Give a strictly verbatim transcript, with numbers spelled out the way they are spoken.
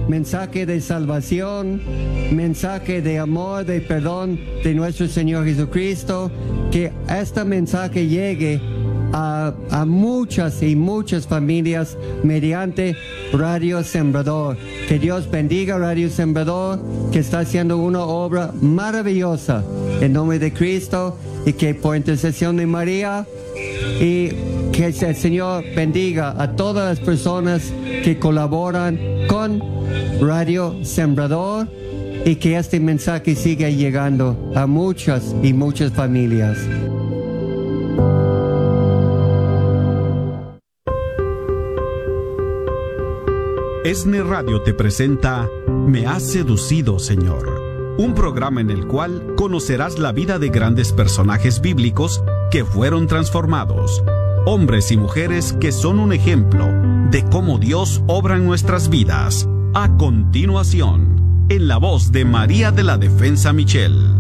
mensaje de salvación, mensaje de amor, de perdón de nuestro Señor Jesucristo, que este mensaje llegue a, a muchas y muchas familias mediante Radio Sembrador. Que Dios bendiga Radio Sembrador, que está haciendo una obra maravillosa en nombre de Cristo, y que por intercesión de María, y que el Señor bendiga a todas las personas que colaboran con Radio Sembrador, y que este mensaje siga llegando a muchas y muchas familias. ESNE Radio te presenta Me has seducido, Señor, un programa en el cual conocerás la vida de grandes personajes bíblicos que fueron transformados, hombres y mujeres que son un ejemplo de cómo Dios obra en nuestras vidas. A continuación, en la voz de María de la Defensa Michel.